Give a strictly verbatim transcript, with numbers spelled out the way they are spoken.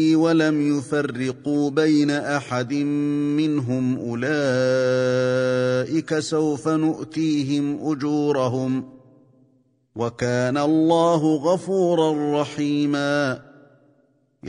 ولم يفرقوا بين أحد منهم أولئك سوف نؤتيهم أجورهم وكان الله غفورا رحيما